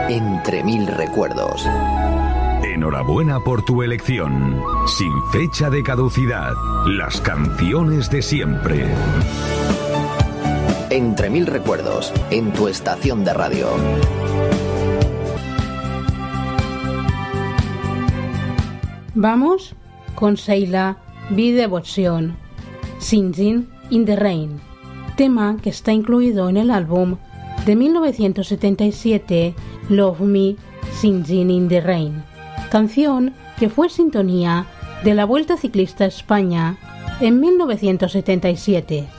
Entre mil recuerdos. Enhorabuena por tu elección. Sin fecha de caducidad. Las canciones de siempre. Entre mil recuerdos, en tu estación de radio. Vamos con Sheila B. Devotion, Singing in the Rain, tema que está incluido en el álbum de 1977 Love Me Singing in the Rain, canción que fue sintonía de la Vuelta Ciclista a España en 1977.